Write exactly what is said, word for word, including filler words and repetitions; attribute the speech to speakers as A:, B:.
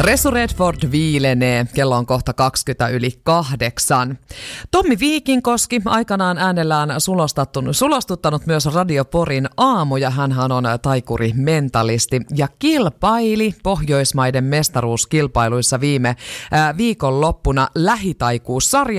A: Resu Redford viilenee. Kello on kohta kaksikymmentä yli kahdeksan. Tommi Viikinkoski aikanaan äänellään sulostuttanut myös Radio Porin aamuja. Hänhän on taikuri mentalisti ja kilpaili Pohjoismaiden mestaruuskilpailuissa viime äh, viikonloppuna lähitaikuussarjassa.